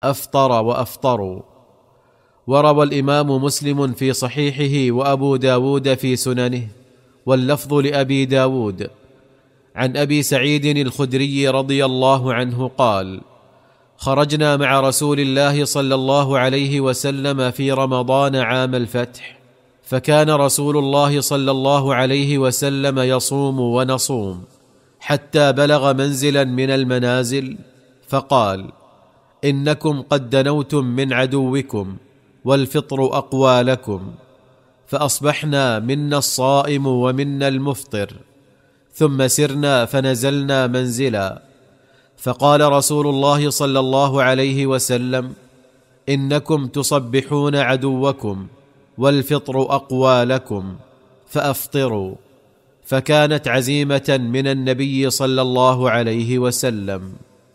أفطر وأفطروا. وروى الإمام مسلم في صحيحه وأبو داود في سننه، واللفظ لأبي داود، عن أبي سعيد الخدري رضي الله عنه قال: خرجنا مع رسول الله صلى الله عليه وسلم في رمضان عام الفتح، فكان رسول الله صلى الله عليه وسلم يصوم ونصوم حتى بلغ منزلا من المنازل، فقال: إنكم قد دنوتم من عدوكم والفطر أقوى لكم، فأصبحنا منا الصائم ومنا المفطر، ثم سرنا فنزلنا منزلا، فقال رسول الله صلى الله عليه وسلم: إنكم تصبحون عدوكم والفطر أقوى لكم، فأفطروا. فكانت عزيمة من النبي صلى الله عليه وسلم.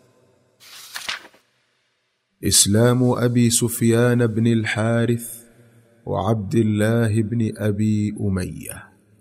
إسلام أبي سفيان بن الحارث وعبد الله بن أبي أمية.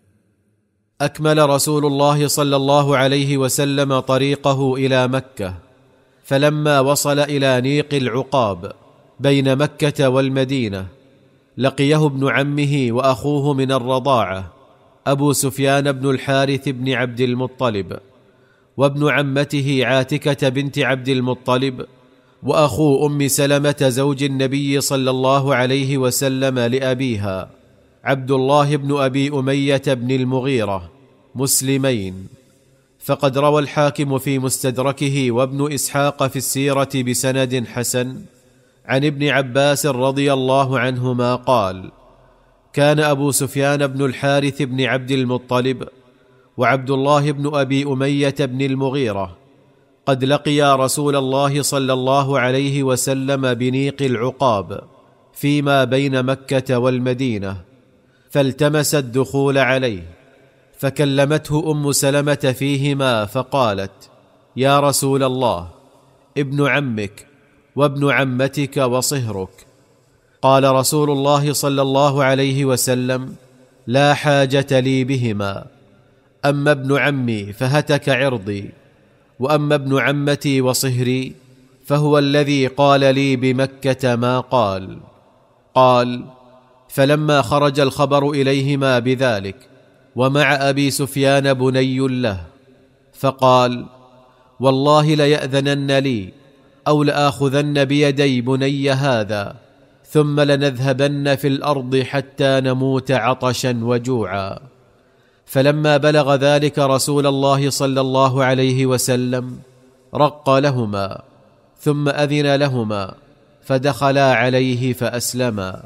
أكمل رسول الله صلى الله عليه وسلم طريقه إلى مكة، فلما وصل إلى نيق العقاب بين مكة والمدينة لقيه ابن عمه وأخوه من الرضاعة أبو سفيان بن الحارث بن عبد المطلب، وابن عمته عاتكة بنت عبد المطلب، وأخو أم سلمة زوج النبي صلى الله عليه وسلم لأبيها عبد الله بن أبي أمية بن المغيرة، مسلمين. فقد روى الحاكم في مستدركه وابن إسحاق في السيرة بسند حسن عن ابن عباس رضي الله عنهما قال: كان أبو سفيان بن الحارث بن عبد المطلب وعبد الله بن أبي أمية بن المغيرة قد لقيا رسول الله صلى الله عليه وسلم بنيق العقاب فيما بين مكة والمدينة، فالتمس الدخول عليه، فكلمته أم سلمة فيهما فقالت: يا رسول الله، ابن عمك وابن عمتك وصهرك. قال رسول الله صلى الله عليه وسلم: لا حاجة لي بهما، أما ابن عمي فهتك عرضي، وأما ابن عمتي وصهري فهو الذي قال لي بمكة ما قال. قال: فلما خرج الخبر إليهما بذلك ومع أبي سفيان بني له، فقال: والله ليأذنن لي أو لآخذن بيدي بني هذا، ثم لنذهبن في الأرض حتى نموت عطشا وجوعا. فلما بلغ ذلك رسول الله صلى الله عليه وسلم رق لهما، ثم أذن لهما، فدخلا عليه فأسلما.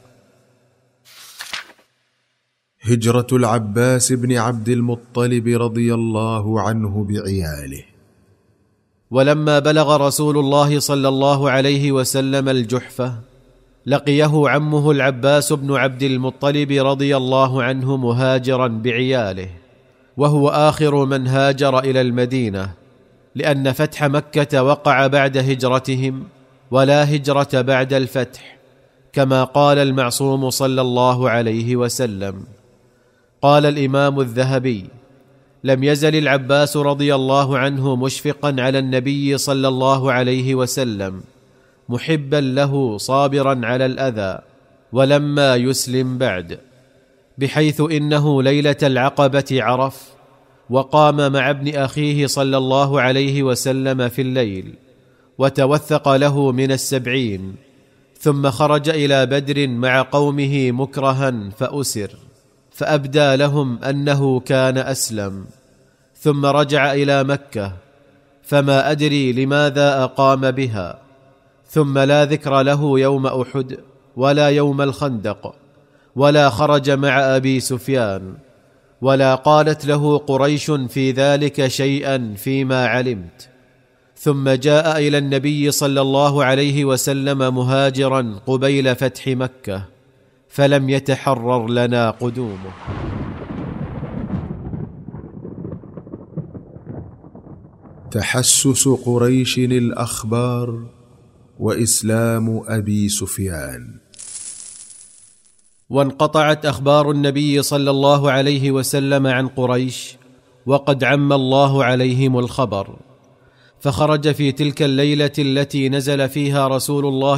هجرة العباس بن عبد المطلب رضي الله عنه بعياله. ولما بلغ رسول الله صلى الله عليه وسلم الجحفة لقيه عمه العباس بن عبد المطلب رضي الله عنه مهاجرا بعياله، وهو آخر من هاجر إلى المدينة، لأن فتح مكة وقع بعد هجرتهم، ولا هجرة بعد الفتح، كما قال المعصوم صلى الله عليه وسلم. قال الإمام الذهبي: لم يزل العباس رضي الله عنه مشفقا على النبي صلى الله عليه وسلم، محبا له صابرا على الأذى، ولما يسلم بعد، بحيث إنه ليلة العقبة عرف وقام مع ابن أخيه صلى الله عليه وسلم في الليل، وتوثق له من 70، ثم خرج إلى بدر مع قومه مكرها فأسر، فأبدى لهم أنه كان أسلم، ثم رجع إلى مكة، فما أدري لماذا أقام بها، ثم لا ذكر له يوم أحد ولا يوم الخندق، ولا خرج مع أبي سفيان، ولا قالت له قريش في ذلك شيئا فيما علمت. ثم جاء إلى النبي صلى الله عليه وسلم مهاجرا قبيل فتح مكة، فلم يتحرر لنا قدومه. تحسس قريش الأخبار وإسلام أبي سفيان. وانقطعت أخبار النبي صلى الله عليه وسلم عن قريش، وقد عم الله عليهم الخبر، فخرج في تلك الليله التي نزل فيها رسول الله